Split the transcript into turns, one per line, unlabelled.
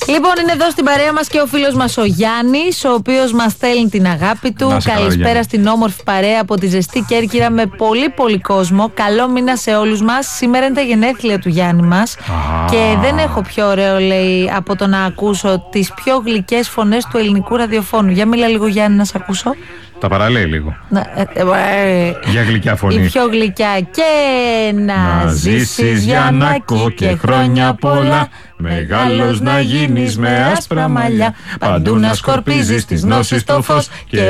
Λοιπόν, είναι εδώ στην παρέα μας και ο φίλος μας ο Γιάννης, ο οποίος μας στέλνει την αγάπη του. Καλησπέρα στην όμορφη παρέα από τη ζεστή Κέρκυρα με πολύ κόσμο. Καλό μήνα σε όλους μας. Σήμερα είναι τα γενέθλια του Γιάννη μας. Και δεν έχω πιο ωραίο, λέει, από το να ακούσω τις πιο γλυκές φωνές του ελληνικού ραδιοφώνου. Για μίλα λίγο, Γιάννη, να σε ακούσω.
Τα παραλέει λίγο. Για γλυκιά φωνή.
Η πιο γλυκιά. Και να ζήσεις Γιαννάκο και χρόνια πολλά, μεγάλος να γίνεις με άσπρα μαλλιά, παντού να σκορπίζεις τις γνώσεις το φως.